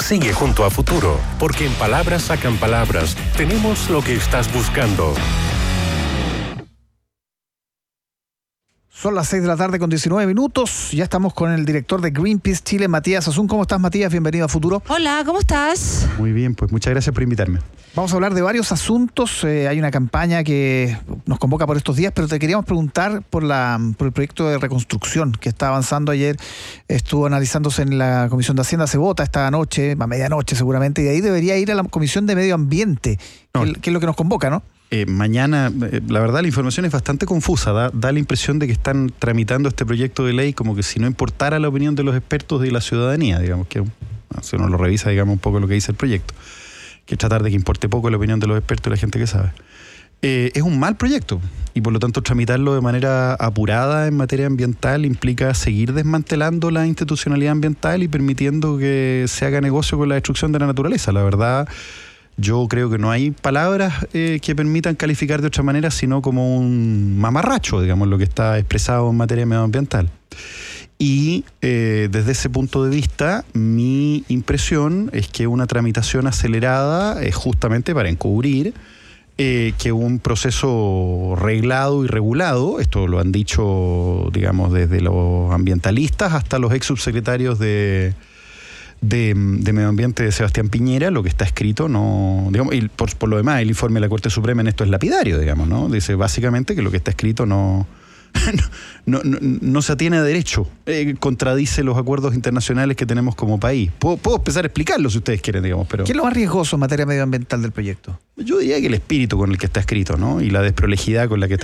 Sigue junto a Futuro, porque en Palabras Sacan Palabras tenemos lo que estás buscando. Son las 6 de la tarde con 19 minutos. Ya estamos con el director de Greenpeace Chile, Matías Azun. ¿Cómo estás, Matías? Bienvenido a Futuro. Hola, ¿cómo estás? Muy bien, pues muchas gracias por invitarme. Vamos a hablar de varios asuntos. Hay una campaña que nos convoca por estos días, pero te queríamos preguntar por el proyecto de reconstrucción que está avanzando ayer. Estuvo analizándose en la Comisión de Hacienda, se vota esta noche, a medianoche seguramente, y de ahí debería ir a la Comisión de Medio Ambiente, que es lo que nos convoca, ¿no? Mañana, la verdad, la información es bastante confusa. Da la impresión de que están tramitando este proyecto de ley como que si no importara la opinión de los expertos de la ciudadanía, digamos, que si uno lo revisa, digamos, un poco lo que dice el proyecto, que tratar de que importe poco la opinión de los expertos y la gente que sabe. Es un mal proyecto y por lo tanto tramitarlo de manera apurada en materia ambiental implica seguir desmantelando la institucionalidad ambiental y permitiendo que se haga negocio con la destrucción de la naturaleza. La verdad, yo creo que no hay palabras que permitan calificar de otra manera sino como un mamarracho, digamos, lo que está expresado en materia medioambiental. Y desde ese punto de vista, mi impresión es que una tramitación acelerada es justamente para encubrir que un proceso reglado y regulado, esto lo han dicho, digamos, desde los ambientalistas hasta los ex subsecretarios de Medio Ambiente de Sebastián Piñera, lo que está escrito no, digamos, y por lo demás el informe de la Corte Suprema en esto es lapidario, digamos, ¿no? Dice básicamente que lo que está escrito no se atiene a derecho, contradice los acuerdos internacionales que tenemos como país. Puedo empezar a explicarlo si ustedes quieren, digamos, pero... ¿Qué es lo más riesgoso en materia medioambiental del proyecto? Yo diría que el espíritu con el que está escrito, ¿no? Y la desprolijidad con la que está